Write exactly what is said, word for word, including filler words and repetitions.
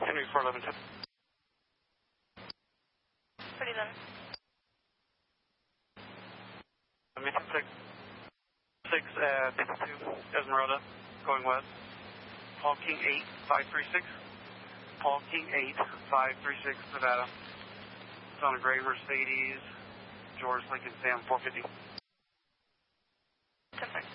Henry four eleven ten. Pretty eleven. Mission six. six at two, Esmeralda, going west. Paul King eight, five three six. Paul King eight, five three six, Nevada. It's on a gray Mercedes, George Lincoln Sam four fifty. Perfect.